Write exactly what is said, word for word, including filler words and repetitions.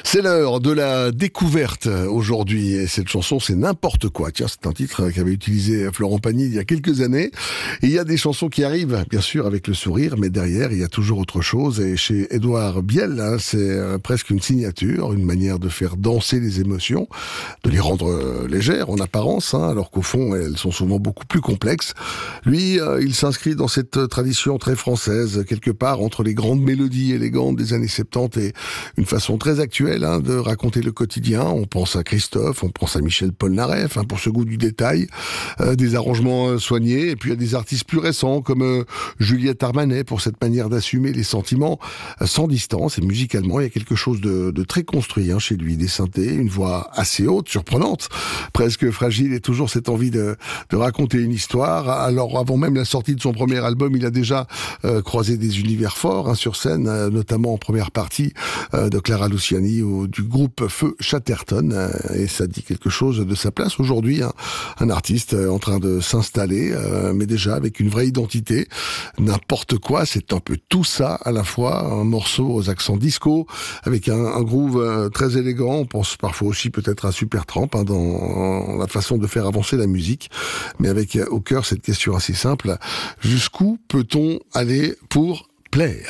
C'est l'heure de la découverte aujourd'hui et cette chanson c'est n'importe quoi. Tiens, c'est un titre qu'avait utilisé Florent Pagny il y a quelques années. Et il y a des chansons qui arrivent bien sûr avec le sourire, mais derrière il y a toujours autre chose. Et chez Édouard Biel, hein, c'est presque une signature, une manière de faire danser les émotions, de les rendre légères en apparence, hein, alors qu'au fond elles sont souvent beaucoup plus complexes. Lui, euh, il s'inscrit dans cette tradition très française, quelque part entre les grandes mélodies élégantes des années soixante-dix et une façon très actuelle Hein, de raconter le quotidien. On pense à Christophe, on pense à Michel Polnareff hein, pour ce goût du détail, euh, des arrangements euh, soignés, et puis il y a des artistes plus récents comme euh, Juliette Armanet pour cette manière d'assumer les sentiments euh, sans distance. Et musicalement, il y a quelque chose de, de très construit hein, chez lui, des synthés, une voix assez haute, surprenante, presque fragile, et toujours cette envie de, de raconter une histoire. Alors avant même la sortie de son premier album, il a déjà euh, croisé des univers forts hein, sur scène, euh, notamment en première partie euh, de Clara Luciani ou du groupe Feu Chatterton, euh, et ça dit quelque chose de sa place aujourd'hui, hein, un artiste euh, en train de s'installer, euh, mais déjà avec une vraie identité, n'importe quoi, c'est un peu tout ça à la fois, un morceau aux accents disco, avec un, un groove euh, très élégant, on pense parfois aussi peut-être à Supertramp hein, dans la façon de faire avancer la musique, mais avec euh, au cœur cette question assez simple, jusqu'où peut-on aller pour plaire ?